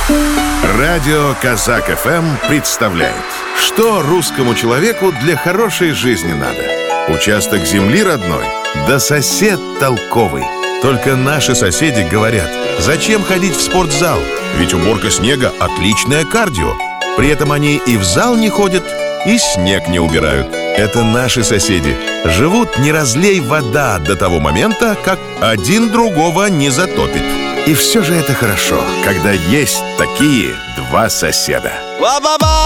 Радио Казак ФМ представляет, что русскому человеку для хорошей жизни надо. Участок земли родной, да сосед толковый. Только наши соседи говорят: зачем ходить в спортзал? Ведь уборка снега – отличное кардио. При этом они и в зал не ходят, и снег не убирают. Это наши соседи. Живут не разлей вода до того момента, как один другого не затопит. И все же это хорошо, когда есть такие два соседа.